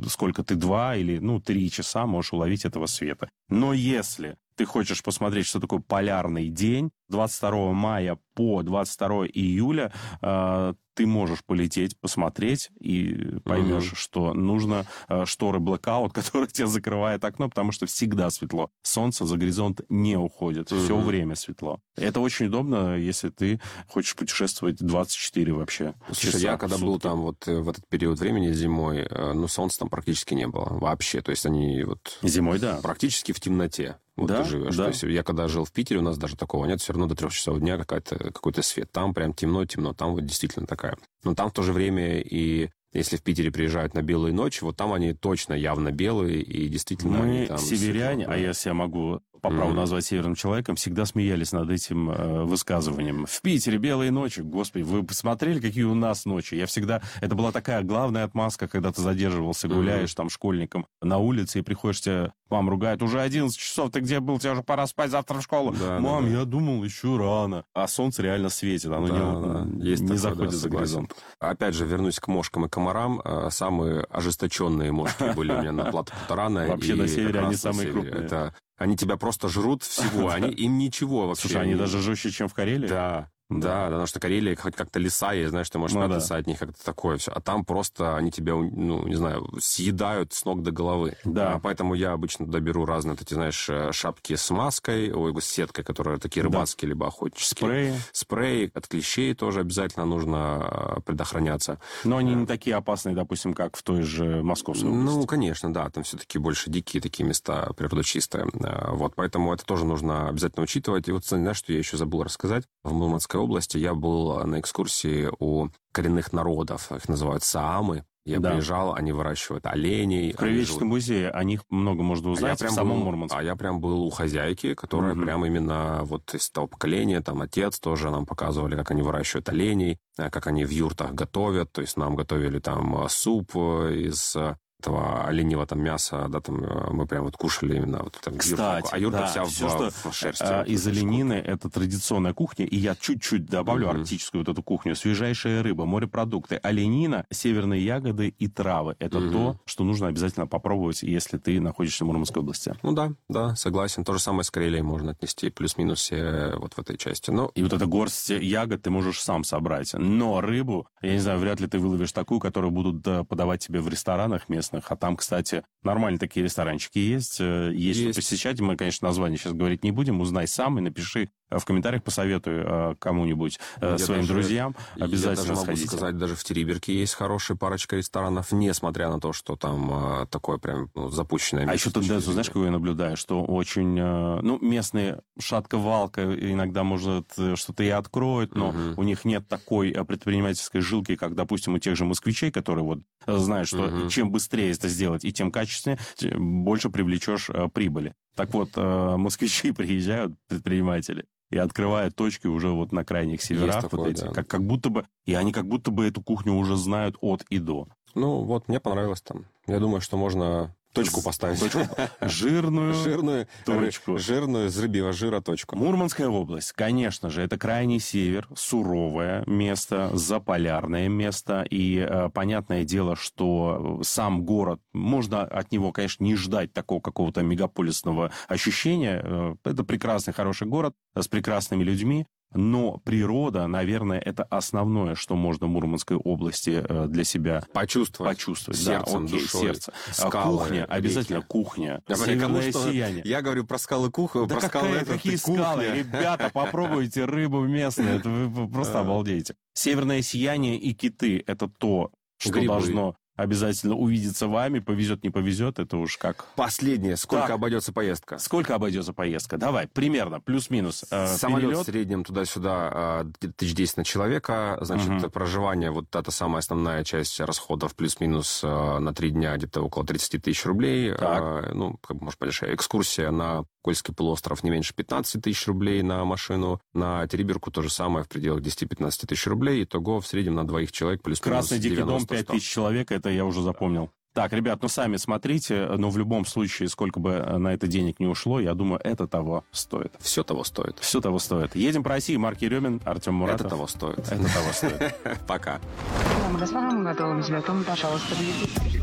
сколько ты, 2 или, 3 часа можешь уловить этого света. Но если ты хочешь посмотреть, что такое полярный день, 22 мая по 22 июля ты можешь полететь, посмотреть, и поймешь, что нужно шторы blackout, которые тебе закрывает окно, потому что всегда светло. Солнце за горизонт не уходит. Все время светло. Это очень удобно, если ты хочешь путешествовать 24 вообще. Слушай, я когда был там вот в этот период времени зимой, солнца там практически не было вообще. То есть они вот... Зимой, да. Практически в темноте. Вот да, ты живешь. Да. То есть я когда жил в Питере, у нас даже такого нет, все равно до 3 часов дня какой-то свет. Там прям темно, там вот действительно такая. Но там в то же время и если в Питере приезжают на белые ночи, вот там они точно явно белые, и действительно... Мы, там северяне, светло, а я себя могу по праву назвать северным человеком, всегда смеялись над этим высказыванием. В Питере белые ночи, господи, вы посмотрели, какие у нас ночи? Я всегда... Это была такая главная отмазка, когда ты задерживался, гуляешь там школьником на улице, и приходишь, тебя мама ругает, уже 11 часов, ты где был? Тебе уже пора спать, завтра в школу. Да, Мам, я думал, еще рано. А солнце реально светит, оно не заходит за горизонт. Опять же, вернусь к мошкам и комарам. Самые ожесточенные мошки были у меня на плато Путарана. Вообще на севере они самые крупные. Они тебя просто жрут всего, им ничего вообще. Слушай, они даже жестче, чем в Карелии? Да, потому что Карелия хоть как-то леса есть, знаешь, ты можешь прятаться от них, как-то такое все. А там просто они тебя, не знаю, съедают с ног до головы. Да. Поэтому я обычно туда беру разные, вот эти, знаешь, шапки с маской, с сеткой, которые такие рыбацкие, либо охотнические. Спреи. От клещей тоже обязательно нужно предохраняться. Но они не такие опасные, допустим, как в той же Московской области. Конечно, да, там все-таки больше дикие такие места, природа чистая. Вот, поэтому это тоже нужно обязательно учитывать. И вот, знаешь, что я еще забыл рассказать? В Мурманской области я был на экскурсии у коренных народов, их называют саамы. Я приезжал, они выращивают оленей. В Краеведческом музее о них много можно узнать в самом Мурманске. А я прям был у хозяйки, которая прям именно вот из того поколения, там отец тоже нам показывали, как они выращивают оленей, как они в юртах готовят. То есть нам готовили там суп из этого оленьего там мяса, да, там мы прям вот кушали именно вот там. Кстати, а юрта вся все, в шерсти. Из оленины это традиционная кухня, и я чуть-чуть добавлю арктическую вот эту кухню. Свежайшая рыба, морепродукты, оленина, северные ягоды и травы. Это то, что нужно обязательно попробовать, если ты находишься в Мурманской области. Да, согласен. То же самое с Карелией можно отнести, плюс-минус все вот в этой части. И вот эта горсть ягод ты можешь сам собрать. Но рыбу, я не знаю, вряд ли ты выловишь такую, которую будут подавать тебе в ресторанах местных. А там, кстати, нормальные такие ресторанчики есть. Есть что посещать. Мы, конечно, название сейчас говорить не будем. Узнай сам и напиши в комментариях, посоветуй кому-нибудь, своим друзьям. Обязательно сходите. Могу сказать, даже в Териберке есть хорошая парочка ресторанов, несмотря на то, что там такое прям запущенное место. А еще тенденцию, знаешь, какую я наблюдаю? Что очень... местные шатко-валко иногда, может, что-то и откроют, но у них нет такой предпринимательской жилки, как, допустим, у тех же москвичей, которые вот знают, что чем быстрее это сделать и тем качественнее, тем больше привлечешь прибыли. Так вот, москвичи приезжают, предприниматели, и открывают точки уже вот на крайних северах, такое, вот эти, да. как будто бы, и они как будто бы эту кухню уже знают от и до. Мне понравилось там. Я думаю, что можно точку поставить. Жирную точку. Жирную из рыбьего жира точку. Мурманская область, конечно же, это крайний север, суровое место, заполярное место. И понятное дело, что сам город, можно от него, конечно, не ждать такого какого-то мегаполисного ощущения. Это прекрасный, хороший город с прекрасными людьми. Но природа, наверное, это основное, что можно в Мурманской области для себя почувствовать. Сердцем, душой. Сердце. Скалы, кухня, обязательно реки. Кухня. Северное сияние. Я говорю про скалы кухню, про скалы какие скалы? Ребята, попробуйте рыбу местную, это вы просто обалдеете. Северное сияние и киты – это то, что должно обязательно увидеться вами. Повезет, не повезет, это уж как... Последнее. Сколько обойдется поездка? Сколько обойдется поездка? Давай, примерно, плюс-минус. Самолет в среднем туда-сюда 1010 на человека. Значит, проживание, вот это самая основная часть расходов, плюс-минус на 3 дня где-то около 30 тысяч рублей. Может, подешевле. Экскурсия на Кольский полуостров не меньше 15 тысяч рублей на машину. На Териберку то же самое, в пределах 10-15 тысяч рублей. Итого в среднем на 2 человек плюс-минус 90-100. Красный Дикий дом 5 тысяч человек, это я уже запомнил. Так, ребят, сами смотрите, но в любом случае, сколько бы на это денег не ушло, я думаю, это того стоит. Все того стоит. Все того стоит. Едем по России, Марк Еремин, Артем Муратов. Это того стоит. Это того стоит. Пока. К вашим услугам, готовым взлетом, пожалуйста,